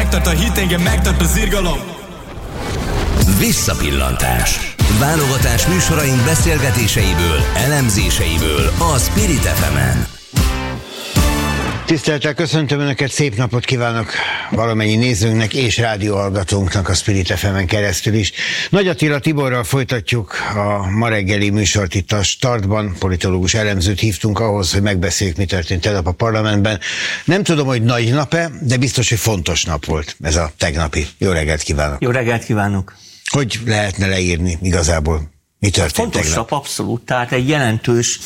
megtart a hit, engem megtart az irgalom. Visszapillantás. Válogatás műsoraink beszélgetéseiből, elemzéseiből a Spirit FM-en. Tisztelettel köszöntöm Önöket, szép napot kívánok valamennyi nézőnknek és rádióhallgatónknak a Spirit FM-en keresztül is. Nagy Attila Tiborral folytatjuk a ma reggeli műsort itt a Startban. Politológus elemzőt hívtunk ahhoz, hogy megbeszéljük, mi történt tegnap a parlamentben. Nem tudom, hogy nagy nap-e, de biztos, hogy fontos nap volt ez a tegnapi. Jó reggelt kívánok! Jó reggelt kívánok! Hogy lehetne leírni igazából, mi történt fontos tegnap? nap, abszolút. Tehát egy jelentős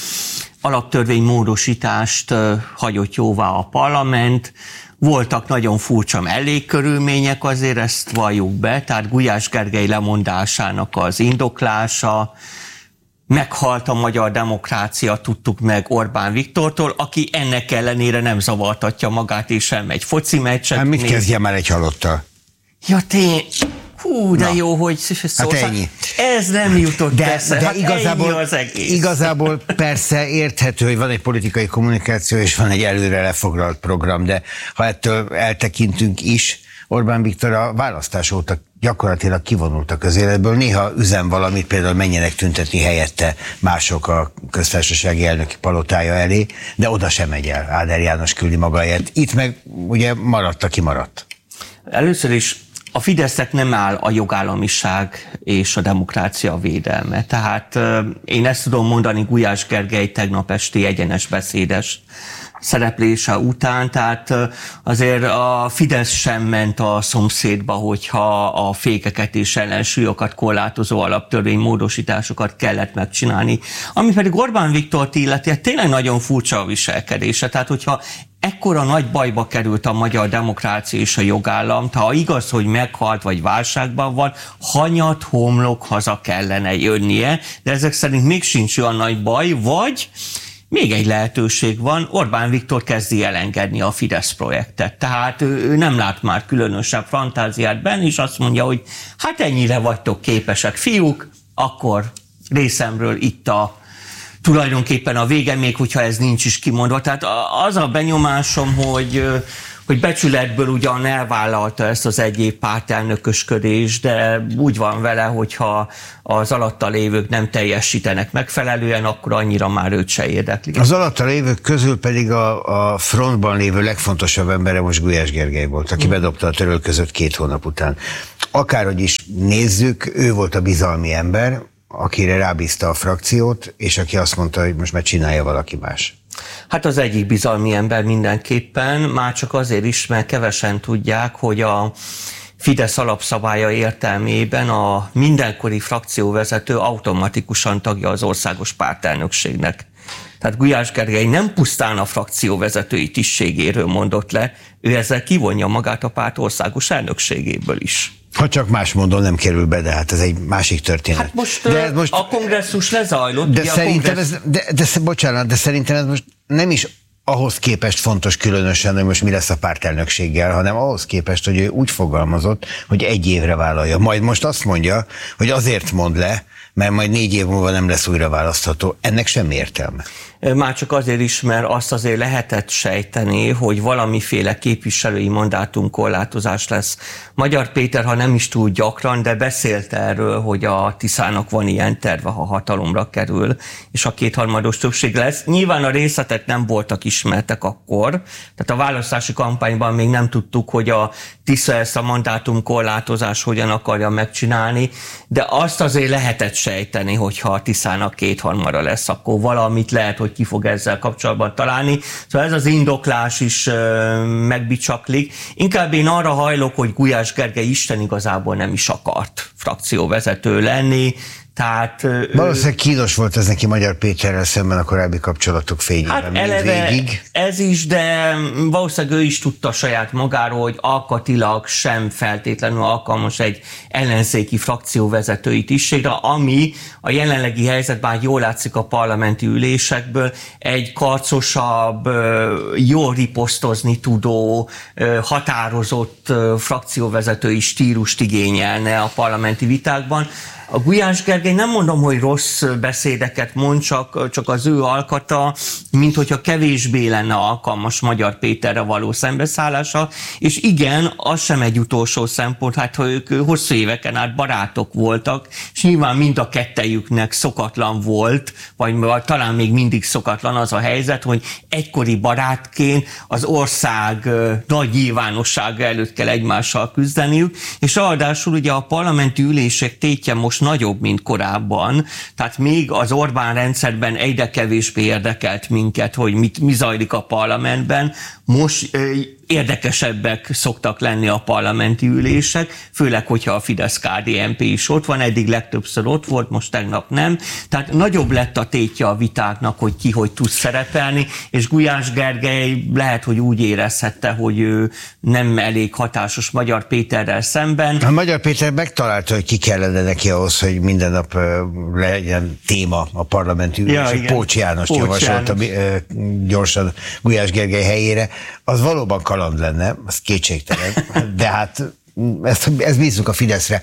alaptörvénymódosítást hagyott jóvá a parlament. Voltak nagyon furcsa mellékkörülmények, azért ezt valljuk be, tehát Gulyás Gergely lemondásának az indoklása, meghalt a magyar demokrácia, tudtuk meg Orbán Viktortól, aki ennek ellenére nem zavartatja magát, és elmegy foci meccset. Hát mit kezdje már egy halottal? Ja, hú, de jó, hogy hát ennyi. Ez nem jutott eszembe. De igazából, ennyi az egész. Igazából persze érthető, hogy van egy politikai kommunikáció, és van egy előre lefoglalt program, de ha ettől eltekintünk is, Orbán Viktor a választás óta gyakorlatilag kivonult a közéletből. Néha üzen valamit, például menjenek tüntetni helyette mások a köztársasági elnöki palotája elé, de oda sem megy el. Áder János küldi maga helyett. Itt meg ugye maradt, aki maradt. Először is a Fidesznek nem áll a jogállamiság és a demokrácia védelme. Tehát én ezt tudom mondani Gulyás Gergely tegnap esti egyenes beszédes szereplése után, tehát azért a Fidesz sem ment a szomszédba, hogyha a fékeket és ellensúlyokat korlátozó alaptörvénymódosításokat kellett megcsinálni. Ami pedig Orbán Viktort illeti, hát tényleg nagyon furcsa a viselkedése, tehát hogyha ekkora nagy bajba került a magyar demokrácia és a jogállam, ha igaz, hogy meghalt vagy válságban van, hanyat homlok haza kellene jönnie, de ezek szerint még sincs olyan nagy baj, vagy még egy lehetőség van, Orbán Viktor kezdi elengedni a Fidesz projektet. Tehát ő nem lát már különösebb fantáziát benne, és azt mondja, hogy hát ennyire vagytok képesek, fiúk, akkor részemről itt tulajdonképpen a vége, még hogyha ez nincs is kimondva. Tehát az a benyomásom, hogy becsületből ugyan elvállalta ezt az egy év pártelnökösködést, de úgy van vele, hogyha az alatta lévők nem teljesítenek megfelelően, akkor annyira már őt se érdekli. Az alatta lévők közül pedig a frontban lévő legfontosabb embere most Gulyás Gergely volt, aki bedobta a törölközőt 2 hónap után. Akárhogy is nézzük, ő volt a bizalmi ember, akire rábízta a frakciót, és aki azt mondta, hogy most már csinálja valaki más. Hát az egyik bizalmi ember mindenképpen, már csak azért is, mert kevesen tudják, hogy a Fidesz alapszabálya értelmében a mindenkori frakcióvezető automatikusan tagja az országos pártelnökségnek. Tehát Gulyás Gergely nem pusztán a frakcióvezetői tisztségéről mondott le, ő ezzel kivonja magát a párt országos elnökségéből is. Ha csak más módon nem kerül be, de hát ez egy másik történet. Hát most a kongresszus lezajlott. De szerintem de szerintem ez most nem is ahhoz képest fontos különösen, hogy most mi lesz a pártelnökséggel, hanem ahhoz képest, hogy ő úgy fogalmazott, hogy 1 évre vállalja. Majd most azt mondja, hogy azért mond le, mert majd 4 év múlva nem lesz újra választható. Ennek semmi értelme. Már csak azért is, mert azt azért lehetett sejteni, hogy valamiféle képviselői mandátumkorlátozás lesz. Magyar Péter, ha nem is túl gyakran, de beszélt erről, hogy a Tiszának van ilyen terve, ha hatalomra kerül, és a 2/3 többség lesz. Nyilván a részletek nem voltak ismertek akkor, tehát a választási kampányban még nem tudtuk, hogy a Tisza ezt a mandátumkorlátozás hogyan akarja megcsinálni, de azt azért lehetett sejteni, hogy ha a Tiszának 2/3 lesz, akkor valamit lehet, hogy ki fog ezzel kapcsolatban találni. Szóval ez az indoklás is megbicsaklik. Inkább én arra hajlok, hogy Gulyás Gergely Isten igazából nem is akart frakcióvezető lenni, tehát... Valószínűleg kínos volt ez neki Magyar Péterrel szemben a korábbi kapcsolatok fényében. Hát eleve végig. Ez is, de valószínűleg ő is tudta saját magáról, hogy alkatilag sem feltétlenül alkalmas egy ellenzéki frakcióvezetői tisztségre, ami a jelenlegi helyzetben jól látszik a parlamenti ülésekből, egy karcosabb, jól riposztozni tudó, határozott frakcióvezetői stílust igényelne a parlamenti vitákban. A Gulyás Gergely nem mondom, hogy rossz beszédeket mond, csak az ő alkata, mint hogyha kevésbé lenne alkalmas Magyar Péterre való szembeszállása, és igen, az sem egy utolsó szempont, hát ha ők hosszú éveken át barátok voltak, és nyilván mind a kettejüknek szokatlan volt, vagy talán még mindig szokatlan az a helyzet, hogy egykori barátként az ország nagy nyilvánossága előtt kell egymással küzdeniük, és ráadásul ugye a parlamenti ülések tétje most nagyobb, mint korábban, tehát még az Orbán rendszerben egyre kevésbé érdekelt minket, hogy mi zajlik a parlamentben, most érdekesebbek szoktak lenni a parlamenti ülések, főleg, hogyha a Fidesz-KDNP is ott van, eddig legtöbbször ott volt, most tegnap nem. Tehát nagyobb lett a tétje a vitáknak, hogy ki hogy tud szerepelni, és Gulyás Gergely lehet, hogy úgy érezhette, hogy ő nem elég hatásos Magyar Péterrel szemben. A Magyar Péter megtalálta, hogy ki kellene neki ahhoz, hogy minden nap legyen téma a parlamenti ülés. Pócs Jánost javasolta gyorsan Gulyás Gergely helyére. Az valóban kaland lenne, az kétségtelen, de hát ezt bízzuk a Fideszre.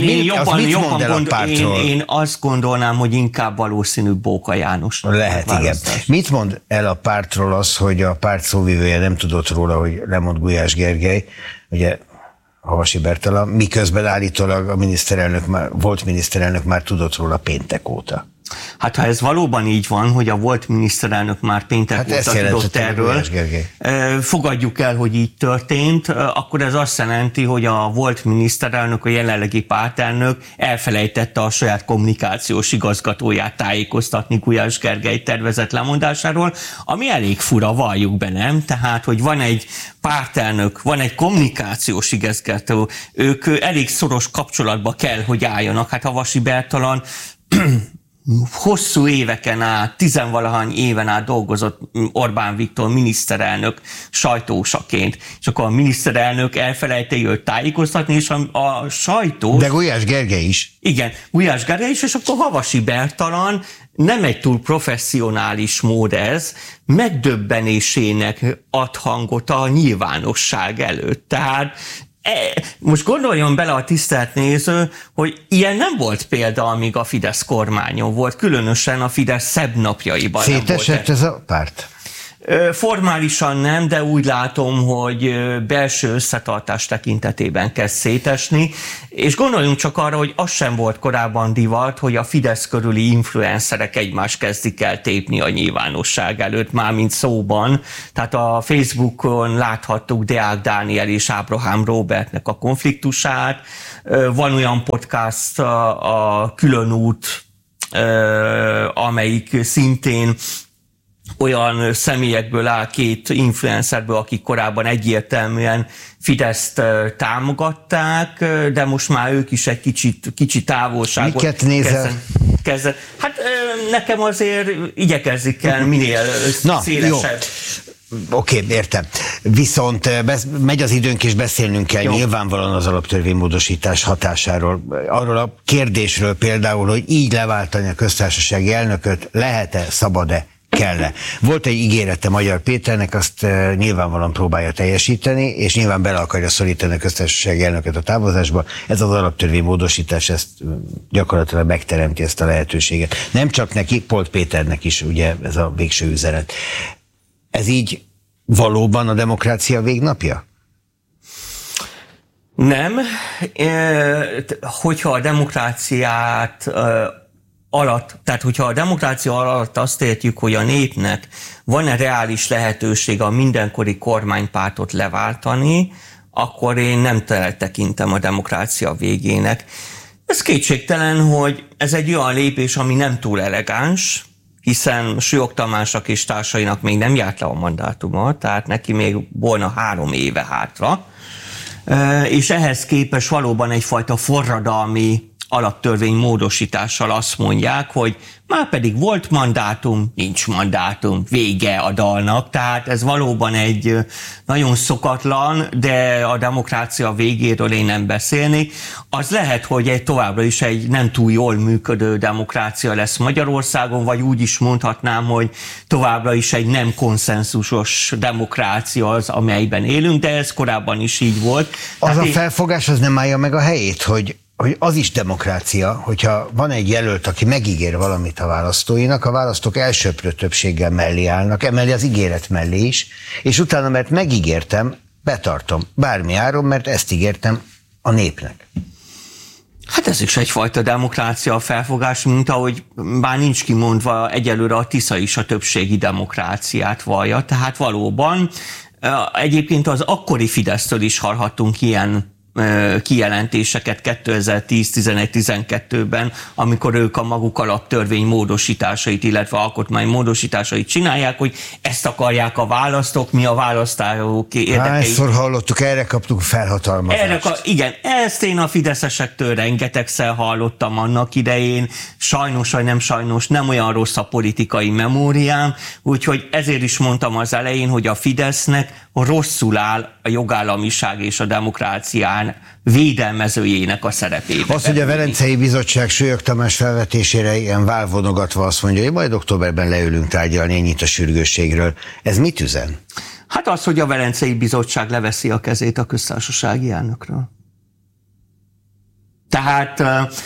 Én azt gondolnám, hogy inkább valószínű Bóka János. Lehet, igen. Mit mond el a pártról az, hogy a párt szóvivője nem tudott róla, hogy lemond Gulyás Gergely, ugye Havasi Bertalan, miközben állítólag a volt miniszterelnök már tudott róla péntek óta? Hát ha ez valóban így van, hogy a volt miniszterelnök már péntek óta tudott erről, fogadjuk el, hogy így történt, akkor ez azt jelenti, hogy a volt miniszterelnök, a jelenlegi pártelnök elfelejtette a saját kommunikációs igazgatóját tájékoztatni Gulyás Gergely tervezett lemondásáról, ami elég fura, valljuk be, nem? Tehát, hogy van egy pártelnök, van egy kommunikációs igazgató, ők elég szoros kapcsolatba kell, hogy álljanak. Hát Havasi Bertalan hosszú éveken át, 10-valahány éven át dolgozott Orbán Viktor miniszterelnök sajtósaként, és akkor a miniszterelnök elfelejti őt tájékoztatni, és a sajtó... De Gulyás Gergely is. Igen, Gulyás Gergely is, és akkor Havasi Bertalan, nem egy túl professzionális mód ez, megdöbbenésének ad hangot a nyilvánosság előtt. Tehát most gondoljon bele a tisztelt néző, hogy ilyen nem volt példa, amíg a Fidesz kormányon volt, különösen a Fidesz szebb napjaiban. Szétesett ez a párt? Formálisan nem, de úgy látom, hogy belső összetartás tekintetében kezd szétesni, és gondoljunk csak arra, hogy az sem volt korábban divat, hogy a Fidesz körüli influencerek egymást kezdik el tépni a nyilvánosság előtt, mármint szóban. Tehát a Facebookon láthattuk Deák Dániel és Ábrahám Róbertnek a konfliktusát, van olyan podcast, a Különút, amelyik szintén olyan személyekből áll, két influencerből, akik korábban egyértelműen Fideszt támogatták, de most már ők is egy kicsit távolságot Miket nézel? Hát nekem azért igyekezik el minél szélesebb. Oké, értem. Viszont megy az időnk, és beszélnünk kell nyilvánvalóan az alaptörvénymódosítás hatásáról. Arról a kérdésről például, hogy így leváltani a köztársasági elnököt lehet-e, szabad-e, kell-e. Volt egy ígérete Magyar Péternek, azt nyilvánvalóan próbálja teljesíteni, és nyilván bele akarja szorítani a köztársasági elnököt a távozásba. Ez az alaptörvénymódosítás, ezt gyakorlatilag megteremti ezt a lehetőséget. Nem csak neki, Polt Péternek is, ugye ez a végső üzenet. Ez így valóban a demokrácia végnapja? Nem. Hogyha a demokráciát tehát hogyha a demokrácia alatt azt értjük, hogy a népnek van-e reális lehetőség a mindenkori kormánypártot leváltani, akkor én nem tekintem a demokrácia végének. Ez kétségtelen, hogy ez egy olyan lépés, ami nem túl elegáns, hiszen Sülyog Tamásnak és társainak még nem járt le a mandátuma, tehát neki még volna 3 éve hátra, és ehhez képest valóban egyfajta forradalmi alaptörvény módosítással azt mondják, hogy már pedig volt mandátum, nincs mandátum, vége a dalnak, tehát ez valóban egy nagyon szokatlan, de a demokrácia végéről én nem beszélnék. Az lehet, hogy továbbra is egy nem túl jól működő demokrácia lesz Magyarországon, vagy úgy is mondhatnám, hogy továbbra is egy nem konszenzusos demokrácia az, amelyben élünk, de ez korábban is így volt. Az a felfogás az nem állja meg a helyét, hogy hogy az is demokrácia, hogyha van egy jelölt, aki megígér valamit a választóinak, a választók elsöprő többséggel mellé állnak, emellé az ígéret mellé is, és utána, mert megígértem, betartom bármi áron, mert ezt ígértem a népnek. Hát ez is egyfajta demokrácia a felfogás, mint ahogy bár nincs kimondva, egyelőre a Tisza is a többségi demokráciát vallja, tehát valóban egyébként az akkori Fidesztől is hallhattunk ilyen kijelentéseket 2010, 11, 12-ben, amikor ők a maguk alaptörvény módosításait, illetve alkotmány módosításait csinálják, hogy ezt akarják a választók, mi a választások érdekeit. Hányszor hallottuk, erre kaptuk felhatalmazást. Igen, ezt én a fideszesektől rengetegszer hallottam annak idején, sajnos vagy nem sajnos, nem olyan rossz a politikai memóriám, úgyhogy ezért is mondtam az elején, hogy a Fidesznek rosszul áll a jogállamiság és a demokrácián védelmezőjének a szerepében. Az, hogy a Velencei Bizottság Súlyog Tamás felvetésére ilyen válvonogatva azt mondja, hogy majd októberben leülünk tárgyalni ennyit a sürgősségről. Ez mit üzen? Hát az, hogy a Velencei Bizottság leveszi a kezét a köztársasági elnökről. Tehát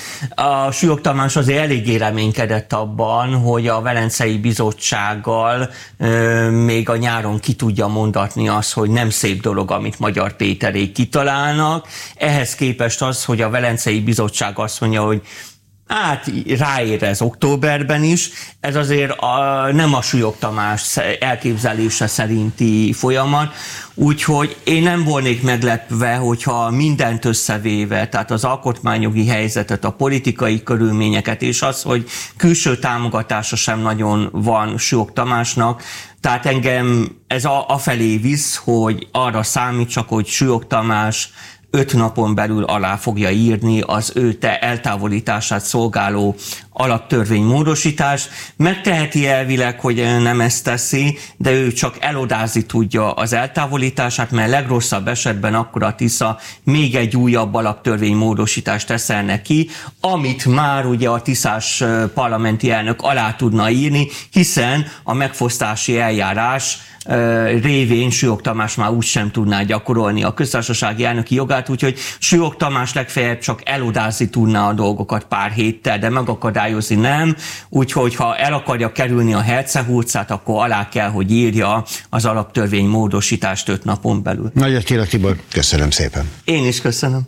a Súlyog Tamás azért eléggé reménykedett abban, hogy a Velencei Bizottsággal még a nyáron ki tudja mondatni azt, hogy nem szép dolog, amit Magyar Péterék kitalálnak. Ehhez képest az, hogy a Velencei Bizottság azt mondja, hogy hát ráér ez októberben is, ez azért nem a Súlyog Tamás elképzelése szerinti folyamat, úgyhogy én nem volnék meglepve, hogyha mindent összevéve, tehát az alkotmányjogi helyzetet, a politikai körülményeket, és az, hogy külső támogatása sem nagyon van Súlyog Tamásnak, tehát engem ez afelé visz, hogy arra számítsak, hogy Súlyog Tamás 5 napon belül alá fogja írni az ő eltávolítását szolgáló alaptörvénymódosítást. Megteheti elvileg, hogy nem ezt teszi, de ő csak elodázni tudja az eltávolítását, mert legrosszabb esetben akkor a Tisza még egy újabb alaptörvénymódosítást teszel neki, amit már ugye a tiszás parlamenti elnök alá tudna írni, hiszen a megfosztási eljárás révén Súlyog Tamás már úgysem tudná gyakorolni a köztársasági elnöki jogát, úgyhogy Súlyog Tamás legfeljebb csak elodázni tudná a dolgokat pár héttel, de megakadályozni nem, úgyhogy ha el akarja kerülni a hercehurcát, akkor alá kell, hogy írja az alaptörvény módosítást 5 napon belül. Nagy Attila Tibor, köszönöm szépen. Én is köszönöm.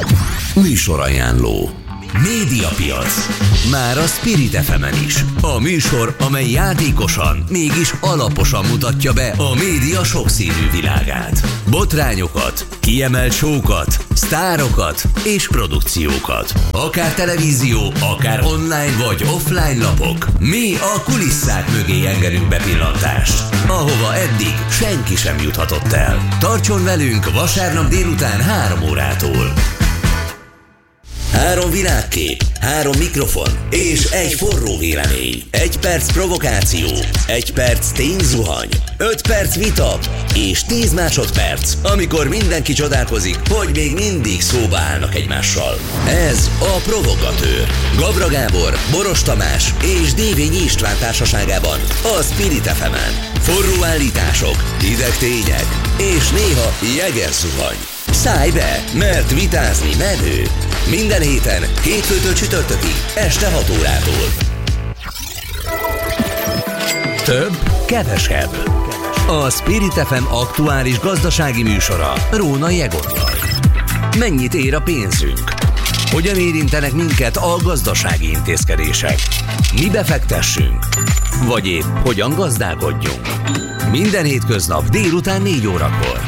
Műsorajánló. Médiapiac. Már a Spirit FM-en is. A műsor, amely játékosan, mégis alaposan mutatja be a média sokszínű világát. Botrányokat, kiemelt show-kat, sztárokat és produkciókat. Akár televízió, akár online vagy offline lapok. Mi a kulisszák mögé engedünk bepillantást, ahova eddig senki sem juthatott el. Tartson velünk vasárnap délután 3 órától. 3 világkép, 3 mikrofon és egy forró vélemény. 1 perc provokáció, 1 perc tényzuhany, 5 perc vita és 10 másodperc, amikor mindenki csodálkozik, hogy még mindig szóba állnak egymással. Ez a Provogatőr. Gabra Gábor, Boros Tamás és Dévényi István társaságában a Spirit FM-en. Forró állítások, hideg tények és néha jegerzuhany. Szállj be, mert vitázni menő. Minden héten, hétfőtől csütörtökig, este 6 órától. Több, kevesebb. A Spirit FM aktuális gazdasági műsora Rónai Egonnal. Mennyit ér a pénzünk? Hogyan érintenek minket a gazdasági intézkedések? Mi befektessünk? Vagy épp hogyan gazdálkodjunk? Minden hétköznap délután 4 órakor.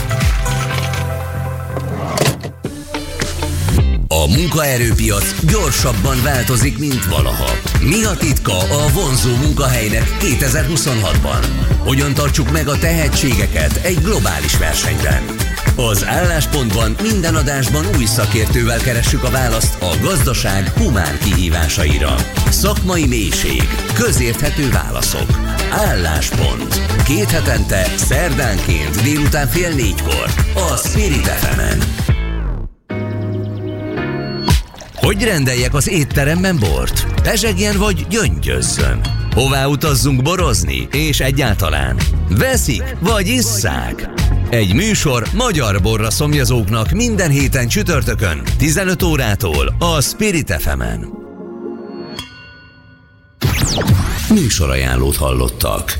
A munkaerőpiac gyorsabban változik, mint valaha. Mi a titka a vonzó munkahelynek 2026-ban? Hogyan tartsuk meg a tehetségeket egy globális versenyben? Az Álláspontban minden adásban új szakértővel keressük a választ a gazdaság humán kihívásaira. Szakmai mélység, közérthető válaszok. Álláspont. 2 hetente, szerdánként délután 3:30 a Spirit FM-en. Hogy rendeljek az étteremben bort? Pezsegjen vagy gyöngyözzön? Hová utazzunk borozni? És egyáltalán veszik vagy isszák? Egy műsor magyar borra szomjazóknak minden héten csütörtökön 15 órától a Spirit FM-en. Műsorajánlót hallottak.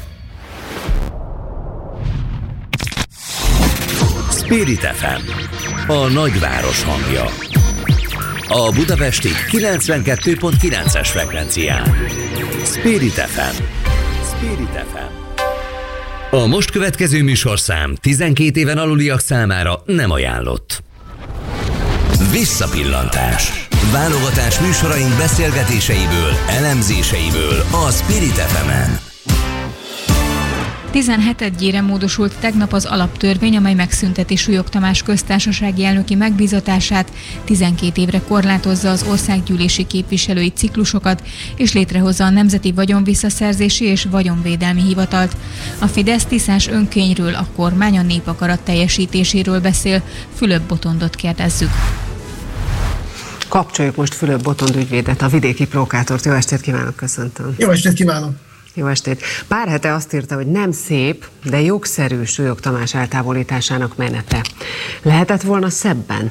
Spirit FM, a nagyváros hangja. A budapesti 92.9-es frekvencián. Spirit FM. Spirit FM. A most következő műsorszám 12 éven aluliak számára nem ajánlott. Visszapillantás. Válogatás műsoraink beszélgetéseiből, elemzéseiből a Spirit FM-en. 17-ére módosult tegnap az alaptörvény, amely megszünteti Súlyog Tamás köztársasági elnöki megbízatását, 12 évre korlátozza az országgyűlési képviselői ciklusokat, és létrehozza a Nemzeti Vagyonvisszaszerzési és Vagyonvédelmi Hivatalt. A Fidesz tisztás önkényről, a kormány a népakarat teljesítéséről beszél. Fülöp Botondot kérdezzük. Kapcsoljuk most Fülöp Botond ügyvédet, a vidéki provokátort. Jó estét kívánok, köszöntöm. Jó estét kívánok. Jó estét. Pár hete azt írta, hogy nem szép, de jogszerű Súlyog Tamás eltávolításának menete. Lehetett volna szebben?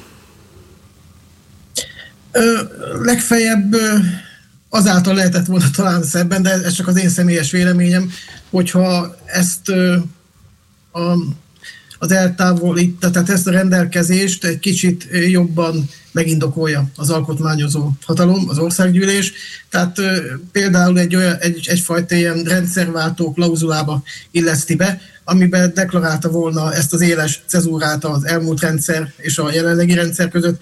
Legfeljebb azáltal lehetett volna talán szebben, de ez csak az én személyes véleményem, hogyha ezt az tehát ezt a rendelkezést egy kicsit jobban megindokolja az alkotmányozó hatalom, az országgyűlés. Tehát például egyfajta ilyen rendszerváltó klauzulába illeszti be, amiben deklarálta volna ezt az éles cezúrát az elmúlt rendszer és a jelenlegi rendszer között,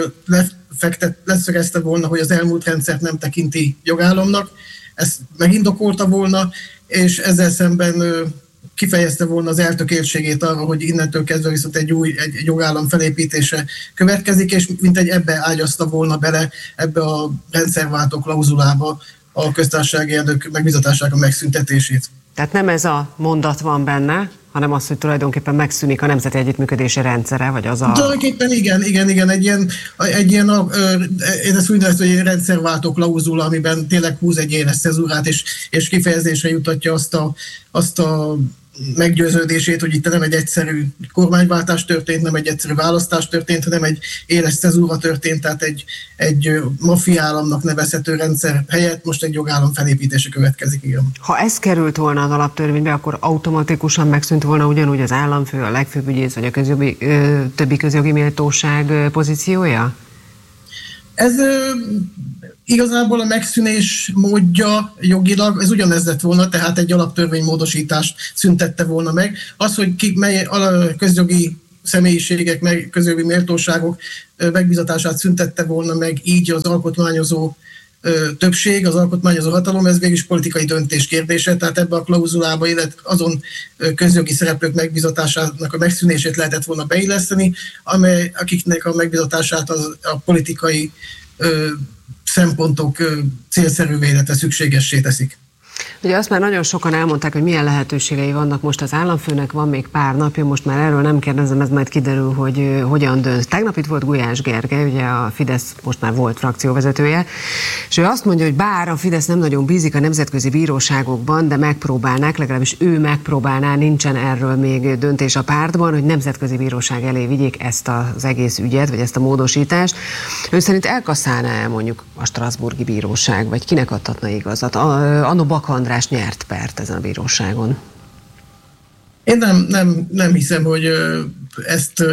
leszögezte volna, hogy az elmúlt rendszert nem tekinti jogállamnak, ezt megindokolta volna, és ezzel szemben kifejezte volna az eltökéltségét arra, hogy innentől kezdve viszont egy jogállam felépítése következik, és mintegy ebbe ágyazta volna bele ebbe a rendszerváltó klauzulába a köztársasági elnök megbízatásának a megszüntetését. Tehát nem ez a mondat van benne, hanem az, hogy tulajdonképpen megszűnik a nemzeti együttműködési rendszere, vagy az a... Tulajdonképpen igen, egy ilyen én ezt úgy nevezem, hogy egy rendszerváltó klauzula, amiben tényleg húz egy éles cezúrát, és kifejezésre jutatja azt a meggyőződését, hogy itt nem egy egyszerű kormányváltás történt, nem egy egyszerű választás történt, hanem egy éles cezúra történt, tehát egy maffiállamnak nevezhető rendszer helyett most egy jogállam felépítése következik, igen. Ha ez került volna az alaptörvénybe, akkor automatikusan megszűnt volna ugyanúgy az államfő, a legfőbb ügyész, vagy a többi közjogi méltóság pozíciója? Ez igazából a megszűnés módja jogilag, ez ugyanez lett volna, tehát egy alaptörvénymódosítást szüntette volna meg. Az, hogy mely közjogi személyiségek, közjogi méltóságok megbízatását szüntette volna meg, így az alkotmányozó többség, az alkotmányozó hatalom, ez végig is politikai döntés kérdése, tehát ebbe a klauzulába, illetve azon közjogi szereplők megbízatásának a megszűnését lehetett volna beilleszteni, akiknek a megbízatását a politikai szempontok célszerű védete szükségessé teszik. Ugye azt már nagyon sokan elmondták, hogy milyen lehetőségei vannak most az államfőnek, van még pár napja, most már erről nem kérdezem, ez majd kiderül, hogy hogyan dönt. Tegnap itt volt Gulyás Gergely, ugye a Fidesz most már volt frakcióvezetője, és ő azt mondja, hogy bár a Fidesz nem nagyon bízik a nemzetközi bíróságokban, de megpróbálnák, legalábbis ő megpróbálná, nincsen erről még döntés a pártban, hogy nemzetközi bíróság elé vigyék ezt az egész ügyet, vagy ezt a módosítást. Ő szerint elkasszálná mondjuk a strasbourgi bíróság, vagy kinek adhatna igazat? Anno Bak András nyert pert ezen a bíróságon. Én nem hiszem, hogy ezt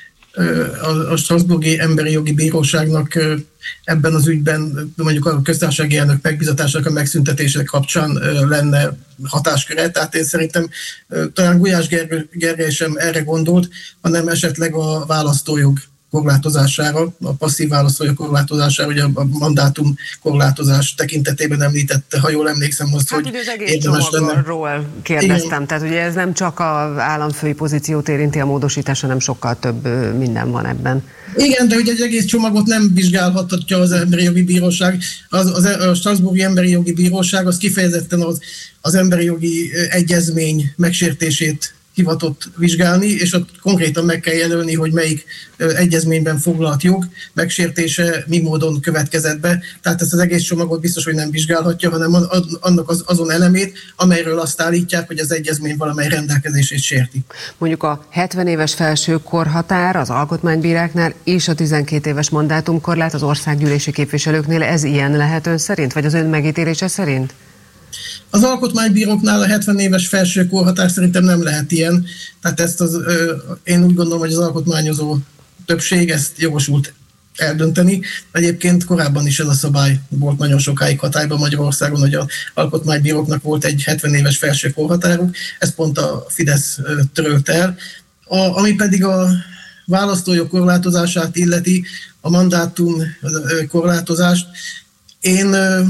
a Strasbourgi Emberi Jogi Bíróságnak ebben az ügyben, mondjuk a köztársasági elnök megbízatásának a megszüntetése kapcsán lenne hatásköre. Tehát én szerintem talán Gulyás Gergely sem erre gondolt, hanem esetleg a választójog korlátozására, a passzív választójog korlátozására, ugye a mandátum korlátozás tekintetében említette, ha jól emlékszem azt, hát, hogy az egész csomagról kérdeztem, igen. Tehát ugye ez nem csak az államfői pozíciót érinti a módosítás, hanem sokkal több minden van ebben. Igen, de ugye egy egész csomagot nem vizsgálhatja az Emberi Jogi Bíróság. A Strasbourgi Emberi Jogi Bíróság az kifejezetten az emberi jogi egyezmény megsértését hivatott vizsgálni, és ott konkrétan meg kell jelölni, hogy melyik egyezményben foglalt jog megsértése mi módon következett be. Tehát ezt az egész csomagot biztos, hogy nem vizsgálhatja, hanem annak azon elemét, amelyről azt állítják, hogy az egyezmény valamely rendelkezését sérti. Mondjuk a 70 éves felső korhatár az alkotmánybíráknál és a 12 éves mandátumkorlát az országgyűlési képviselőknél, ez ilyen lehet ön szerint, vagy az ön megítélése szerint? Az alkotmánybíróknál a 70 éves felső korhatár szerintem nem lehet ilyen. Tehát én úgy gondolom, hogy az alkotmányozó többség ezt jogosult eldönteni. Egyébként korábban is ez a szabály volt nagyon sokáig hatályban Magyarországon, hogy az alkotmánybíróknak volt egy 70 éves felső korhatáruk, ezt pont a Fidesz törölt el. Ami pedig a választójog korlátozását illeti, a mandátum korlátozást, én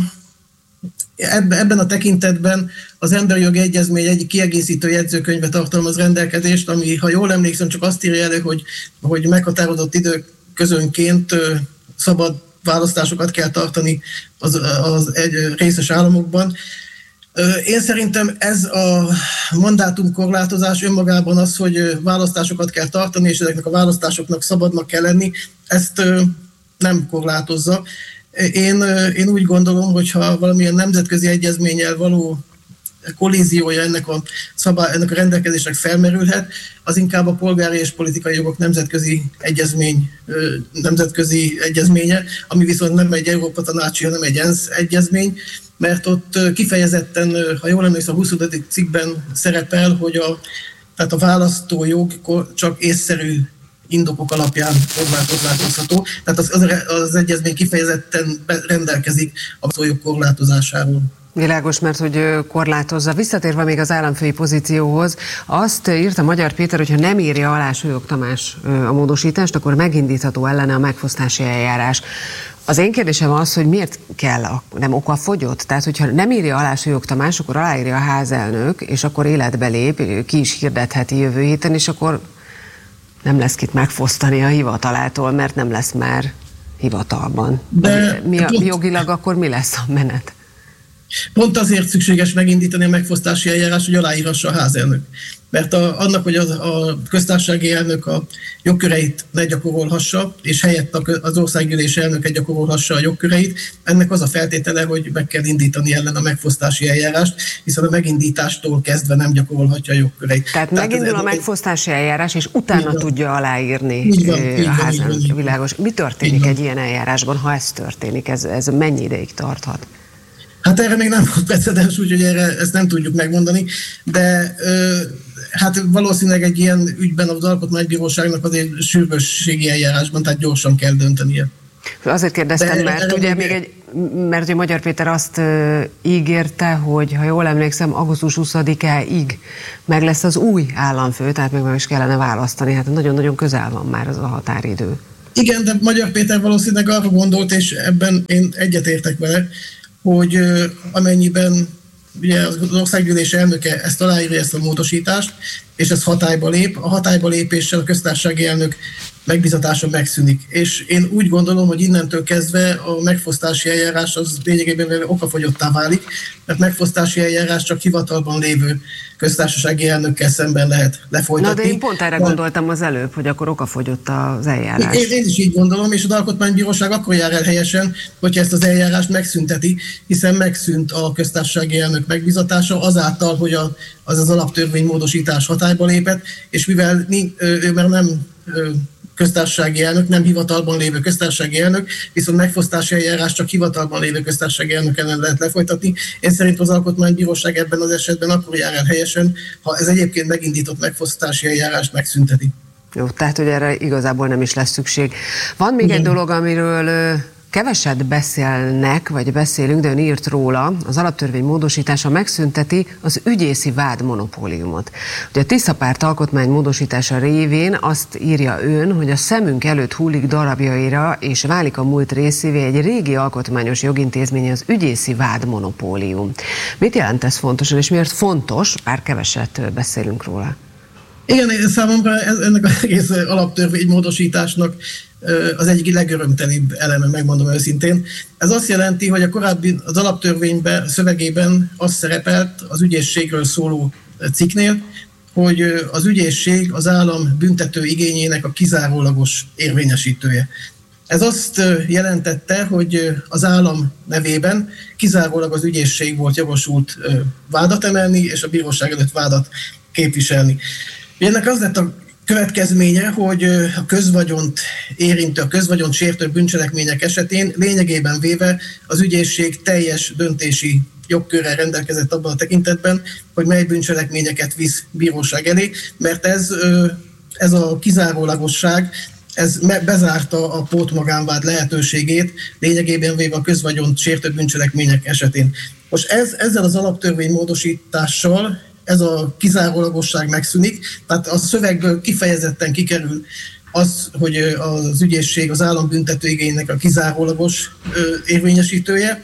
ebben a tekintetben az Emberi Jogi Egyezmény egyik kiegészítő jegyzőkönyve tartalmaz rendelkezést, ami, ha jól emlékszem, csak azt írja elő, hogy meghatározott időközönként szabad választásokat kell tartani az részes államokban. Én szerintem ez a mandátumkorlátozás önmagában az, hogy választásokat kell tartani, és ezeknek a választásoknak szabadnak kell lenni, ezt nem korlátozza. Én úgy gondolom, hogy ha valamilyen nemzetközi egyezménnyel való kollíziója ennek a rendelkezésnek felmerülhet, az inkább a polgári és politikai jogok nemzetközi egyezménye, ami viszont nem egy Európa Tanácsi, hanem egy ENSZ egyezmény, mert ott kifejezetten, ha jól emlékszem, a 20. cikkben szerepel, hogy tehát a választójog csak észszerű indokok alapján korlátozható. Tehát az egyezmény kifejezetten rendelkezik a választójog korlátozásáról. Világos, mert hogy korlátozza. Visszatérve még az államfői pozícióhoz, azt írta Magyar Péter, hogy ha nem írja alá Súlyog Tamás a módosítást, akkor megindítható ellene a megfosztási eljárás. Az én kérdésem az, hogy miért kell, nem okafogyott? Tehát, hogyha nem írja alá Súlyog Tamás, akkor aláírja a házelnök, és akkor életbe lép, ki is hirdetheti jövő héten, és akkor nem lesz kit megfosztani a hivatalától, mert nem lesz már hivatalban. De jogilag akkor mi lesz a menet? Pont azért szükséges megindítani a megfosztási eljárás, hogy aláírhassa a házelnök. Mert annak, hogy a köztársasági elnök a jogköreit ne gyakorolhassa, és helyett az országgyűlés elnöke gyakorolhassa a jogköreit, ennek az a feltétele, hogy meg kell indítani ellen a megfosztási eljárást, hiszen a megindítástól kezdve nem gyakorolhatja a jogköreit. Tehát megindul a megfosztási eljárás, és utána tudja aláírni a házelnök. Világos. Mi történik egy ilyen eljárásban, ha ez történik? Ez mennyi ideig tarthat? Hát erre még nem volt precedens, úgyhogy ezt nem tudjuk megmondani, de hát valószínűleg egy ilyen ügyben az Alkotmánybíróságnak azért sürgősségi eljárásban, tehát gyorsan kell döntenie. Azért kérdeztem, mert ugye mert Magyar Péter azt ígérte, hogy ha jól emlékszem, augusztus 20-áig meg lesz az új államfő, tehát meg is kellene választani, hát nagyon-nagyon közel van már az a határidő. Igen, de Magyar Péter valószínűleg arra gondolt, és ebben én egyetértek vele, hogy amennyiben ugye az országgyűlés elnöke ezt aláírja, ezt a módosítást, és ez hatályba lép, a hatályba lépéssel a köztársasági elnök megbízatása megszűnik. És én úgy gondolom, hogy innentől kezdve a megfosztási eljárás az lényegében okafogyottá válik, mert megfosztási eljárás csak hivatalban lévő köztársasági elnökkel szemben lehet lefolytatni. Na de én pont erre gondoltam az előbb, hogy akkor okafogyott az eljárás. Én is így gondolom, és az Alkotmánybíróság akkor jár el helyesen, hogyha ezt az eljárást megszünteti, hiszen megszűnt a köztársasági elnök megbízatása azáltal, hogy az alaptörvénymódosítás hatályba lépett, és mivel ő már nem köztársasági elnök, nem hivatalban lévő köztársasági elnök, viszont megfosztási eljárás csak hivatalban lévő köztársasági elnök ellen lehet lefolytatni. Én szerint az Alkotmánybíróság ebben az esetben akkor jár el helyesen, ha ez egyébként megindított megfosztási eljárást megszünteti. Jó, tehát hogy erre igazából nem is lesz szükség. Van még egy dolog, amiről keveset beszélnek, vagy beszélünk, de ön írt róla, az alaptörvény módosítása megszünteti az ügyészi vádmonopóliumot. Ugye a Tisza Párt alkotmány módosítása révén azt írja ön, hogy a szemünk előtt hullik darabjaira, és válik a múlt részévé egy régi alkotmányos jogintézmény, az ügyészi vádmonopólium. Mit jelent ez fontosan, és miért fontos, bár keveset beszélünk róla? Igen, számomra ennek az egész alaptörvény módosításnak az egyik legörömtelibb eleme, megmondom őszintén. Ez azt jelenti, hogy a korábbi az alaptörvényben, szövegében az szerepelt az ügyészségről szóló cikknél, hogy az ügyészség az állam büntető igényének a kizárólagos érvényesítője. Ez azt jelentette, hogy az állam nevében kizárólag az ügyészség volt jogosult vádat emelni, és a bíróság előtt vádat képviselni. Ennek az lett a következménye, hogy a közvagyont érintő, a közvagyont sértő bűncselekmények esetén lényegében véve az ügyészség teljes döntési jogkörrel rendelkezett abban a tekintetben, hogy mely bűncselekményeket visz bíróság elé, mert ez a kizárólagosság, ez bezárta a pótmagánvád lehetőségét, lényegében véve a közvagyont sértő bűncselekmények esetén. Most ezzel az alaptörvény módosítással ez a kizárólagosság megszűnik, tehát a szövegből kifejezetten kikerül az, hogy az ügyészség az állam büntető igényének a kizárólagos érvényesítője,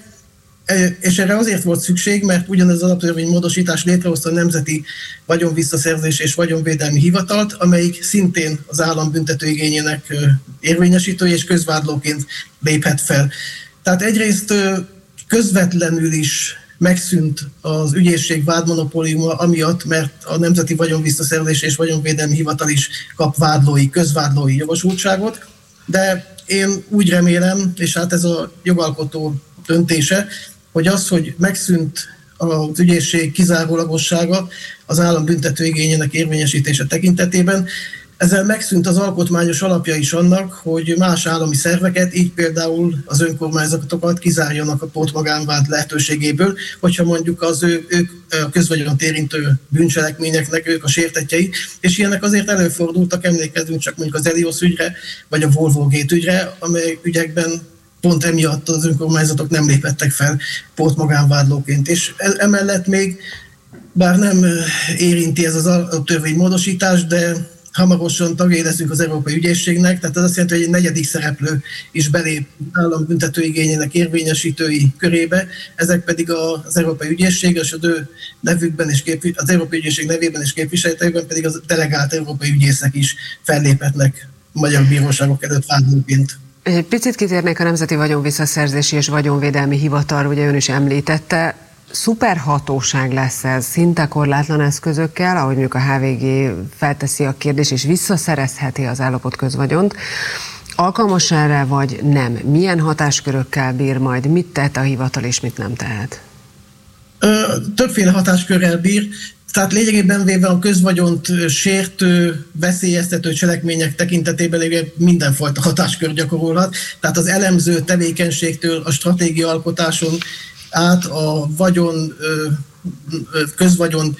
és erre azért volt szükség, mert ugyanez az alaptörvény módosítás létrehozta a Nemzeti Vagyonvisszaszerzés és Vagyonvédelmi Hivatalt, amelyik szintén az állam büntető igényének érvényesítője és közvádlóként léphet fel. Tehát egyrészt közvetlenül is megszűnt az ügyészség vádmonopóliuma amiatt, mert a Nemzeti Vagyonvisszaszerzés és Vagyonvédelmi Hivatal is kap közvádlói jogosultságot, de én úgy remélem, és hát ez a jogalkotó döntése, hogy az, hogy megszűnt az ügyészség kizárólagossága az állam büntető igényének érvényesítése tekintetében, ezzel megszűnt az alkotmányos alapja is annak, hogy más állami szerveket, így például az önkormányzatokat kizárjanak a pótmagánvád lehetőségéből, hogyha mondjuk ők a közvagyont érintő bűncselekményeknek ők a sértettjei, és ilyenek azért előfordultak, emlékezzünk csak mondjuk az Elios ügyre, vagy a Volvo Gate ügyre, amely ügyekben pont emiatt az önkormányzatok nem lépettek fel pótmagánvádlóként. És emellett még, bár nem érinti ez az alaptörvénymódosítás, de hamarosan tagjai leszünk az Európai Ügyészségnek, tehát ez azt jelenti, hogy egy negyedik szereplő is belép állam büntetőigényének érvényesítői körébe, ezek pedig az Európai Ügyészség, és az ő nevükben és az Európai Ügyészség nevében és képviseletében pedig az delegált európai ügyészek is felléphetnek magyar bíróságok előtt vádlóként. Egy picit kitérnék a Nemzeti Vagyonvisszaszerzési és Vagyonvédelmi Hivatal, ugye ön is említette. Szuperhatóság lesz ez, szinte korlátlan eszközökkel, ahogy mondjuk a HVG felteszi a kérdést, és visszaszerezheti az ellopott közvagyont. Alkalmas erre, vagy nem? Milyen hatáskörökkel bír majd? Mit tehet a hivatal, és mit nem tehet? Többféle hatáskörrel bír. Tehát lényegében véve a közvagyont sértő, veszélyeztető cselekmények tekintetében mindenfajta hatáskör gyakorolhat. Tehát az elemző tevékenységtől a stratégiaalkotáson át a közvagyon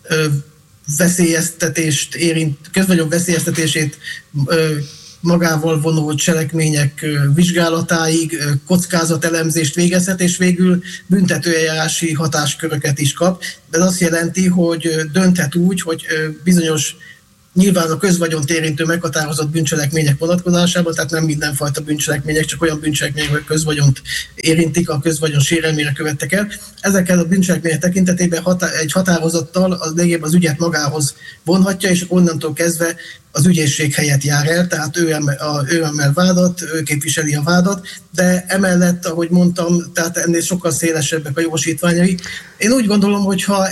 veszélyeztetését magával vonó cselekmények vizsgálatáig kockázatelemzést végezhet, és végül büntetőeljárási hatásköröket is kap. De ez azt jelenti, hogy dönthet úgy, hogy bizonyos nyilván a közvagyont érintő meghatározott bűncselekmények vonatkozásában, tehát nem mindenfajta bűncselekmények, csak olyan bűncselekmények, hogy közvagyont érintik, a közvagyon sérelmére követtek el. Ezekkel a bűncselekmények tekintetében egy határozattal az ügyet magához vonhatja, és onnantól kezdve az ügyészség helyett jár el, tehát ő emel vádat, ő képviseli a vádat, de emellett, ahogy mondtam, tehát ennél sokkal szélesebbek a jogosítványai. Én úgy gondolom, hogy ha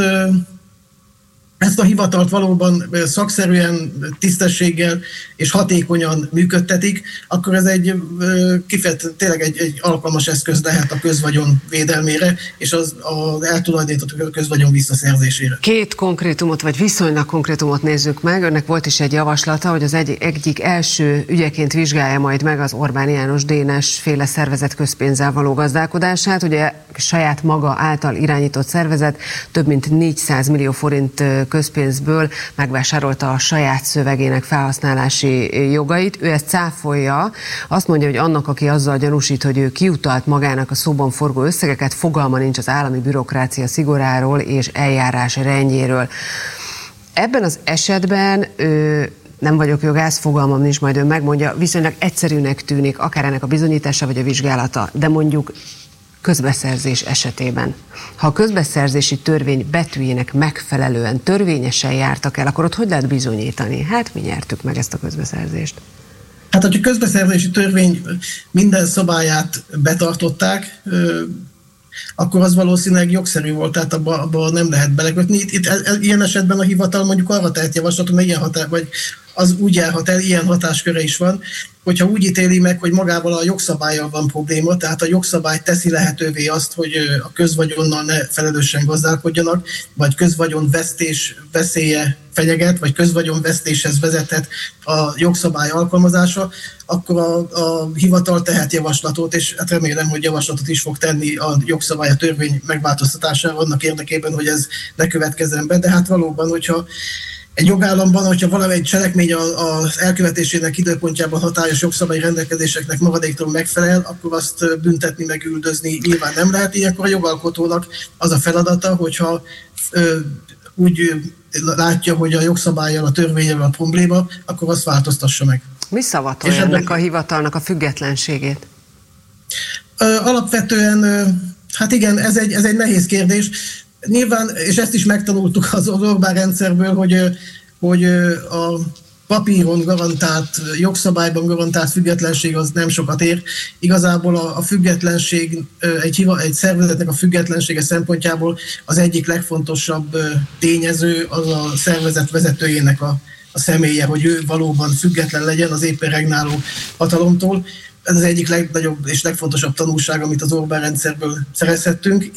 ezt a hivatalt valóban szakszerűen, tisztességgel és hatékonyan működtetik, akkor ez tényleg egy alkalmas eszköz lehet a közvagyon védelmére és az eltulajdonított közvagyon visszaszerzésére. Két konkrétumot, vagy viszonylag konkrétumot nézzük meg. Önnek volt is egy javaslata, hogy az egyik első ügyeként vizsgálja majd meg az Orbán János Dénes féle szervezet közpénzzel való gazdálkodását. Ugye saját maga által irányított szervezet több mint 400 millió forint közpénzből megvásárolta a saját szövegének felhasználási jogait. Ő ezt cáfolja, azt mondja, hogy annak, aki azzal gyanúsít, hogy ő kiutalt magának a szóban forgó összegeket, fogalma nincs az állami bürokrácia szigoráról és eljárás rendjéről. Ebben az esetben nem vagyok jogász, fogalmam nincs, majd ön megmondja, viszonylag egyszerűnek tűnik akár ennek a bizonyítása vagy a vizsgálata, de mondjuk közbeszerzés esetében. Ha a közbeszerzési törvény betűjének megfelelően törvényesen jártak el, akkor ott hogy lehet bizonyítani? Hát mi nyertük meg ezt a közbeszerzést. Hát, hogy a közbeszerzési törvény minden szabályát betartották, akkor az valószínűleg jogszerű volt, tehát abba nem lehet belekötni. Itt ilyen esetben a hivatal mondjuk arra tehet javaslatot, mert vagy az úgy járhat el, ilyen hatásköre is van, hogyha úgy ítéli meg, hogy magával a jogszabállyal van probléma, tehát a jogszabály teszi lehetővé azt, hogy a közvagyonnal ne felelősen gazdálkodjanak, vagy közvagyon vesztés veszélye fenyeget, vagy közvagyon vesztéshez vezethet a jogszabály alkalmazása, akkor a hivatal tehet javaslatot, és hát remélem, hogy javaslatot is fog tenni a jogszabály, a törvény megváltoztatására annak érdekében, hogy ez ne következzen be, de hát valóban, hogyha egy jogállamban, hogyha valamelyik cselekmény az elkövetésének időpontjában hatályos jogszabályi rendelkezéseknek maradéktalanul megfelel, akkor azt büntetni, meg üldözni nyilván nem lehet. Ilyenkor a jogalkotónak az a feladata, hogyha úgy látja, hogy a jogszabállyal, a törvényel a probléma, akkor azt változtassa meg. Mi szavatolja ennek a hivatalnak a függetlenségét? Alapvetően, hát igen, ez egy nehéz kérdés. Nyilván, és ezt is megtanultuk az Orbán rendszerből, hogy a papíron garantált, jogszabályban garantált függetlenség az nem sokat ér. Igazából a függetlenség, egy szervezetnek a függetlensége szempontjából az egyik legfontosabb tényező az a szervezet vezetőjének a személye, hogy ő valóban független legyen az éppen regnáló hatalomtól. Ez az egyik legnagyobb és legfontosabb tanulság, amit az Orbán rendszerből szerezhettünk.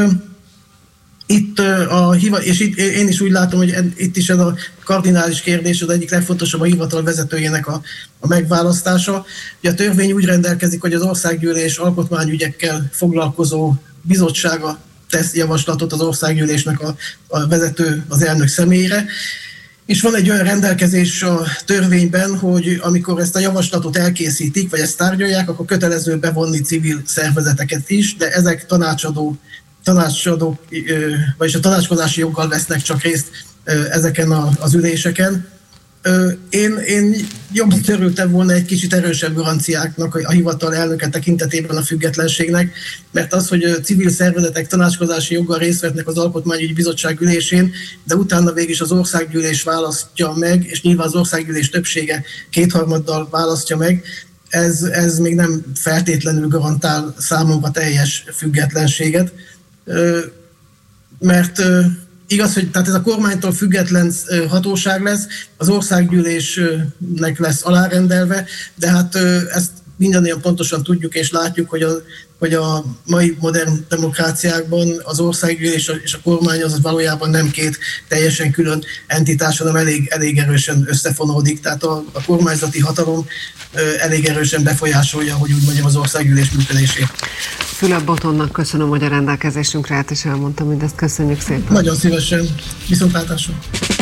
És én is úgy látom, hogy itt is ez a kardinális kérdés, az egyik legfontosabb a hivatal vezetőjének a megválasztása. Ugye a törvény úgy rendelkezik, hogy az Országgyűlés alkotmányügyekkel foglalkozó bizottsága tesz javaslatot az Országgyűlésnek a vezető, az elnök személyére. És van egy olyan rendelkezés a törvényben, hogy amikor ezt a javaslatot elkészítik, vagy ezt tárgyalják, akkor kötelező bevonni civil szervezeteket is, de ezek tanácsadók, vagyis a tanácskozási joggal vesznek csak részt ezeken az üléseken. Én jobban örültem volna egy kicsit erősebb garanciáknak a hivatal elnöke tekintetében a függetlenségnek, mert az, hogy civil szervezetek tanácskozási joggal részt vettnek az Alkotmányügyi Bizottság ülésén, de utána végig is az Országgyűlés választja meg, és nyilván az Országgyűlés többsége 2/3 választja meg, ez még nem feltétlenül garantál számomra teljes függetlenséget, mert igaz, hogy tehát ez a kormánytól független hatóság lesz, az Országgyűlésnek lesz alárendelve, de hát ezt mindannyian pontosan tudjuk és látjuk, hogy a mai modern demokráciákban az Országgyűlés és a kormány az valójában nem két teljesen külön entitás, hanem elég erősen összefonódik. Tehát a kormányzati hatalom elég erősen befolyásolja, hogy úgy mondjam, az Országgyűlés működését. Fülöp Botondnak köszönöm, hogy a rendelkezésünkre állt, és elmondtam mindezt. Köszönjük szépen. Nagyon szívesen. Viszontlátásra.